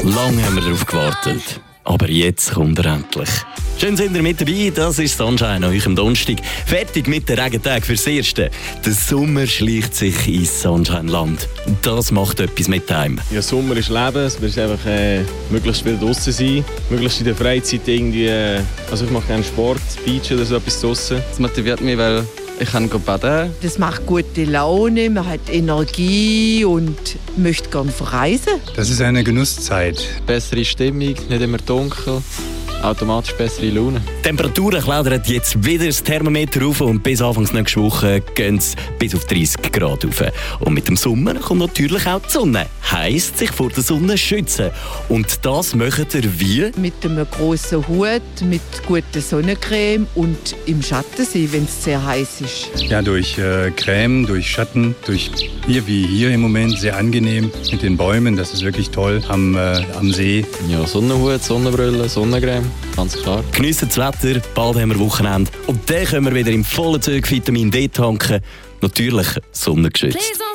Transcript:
Lange haben wir darauf gewartet, aber jetzt kommt er endlich. Schön sind ihr mit dabei, das ist Sunshine an euch am Donnerstag. Fertig mit den Regentagen fürs Erste. Der Sommer schleicht sich ins Sunshine-Land. Das macht etwas mit einem. Ja, Sommer ist Leben, es wird einfach möglichst viel draußen sein, möglichst in der Freizeit irgendwie, also ich mache gerne Sport, Beach oder so etwas draußen. Das motiviert mich, weil ich kann baden. Das macht gute Laune, man hat Energie und möchte gerne verreisen. Das ist eine Genusszeit. Bessere Stimmung, nicht immer dunkel. Automatisch bessere Laune. Die Temperaturen klettern jetzt wieder das Thermometer rauf und bis Anfang nächste Woche gehen es bis auf 30 Grad rauf. Und mit dem Sommer kommt natürlich auch die Sonne. Heisst, sich vor der Sonne schützen. Und das macht ihr wie? Mit einem grossen Hut, mit guter Sonnencreme und im Schatten sein, wenn es sehr heiß ist. Ja, durch Creme, durch Schatten, durch wie hier im Moment sehr angenehm mit den Bäumen. Das ist wirklich toll am See. Ja, Sonnenhut, Sonnenbrille, Sonnencreme, ganz klar. Geniessen das Wetter, bald haben wir Wochenende. Und dann können wir wieder im vollen Zug Vitamin D tanken. Natürlich sonnengeschützt.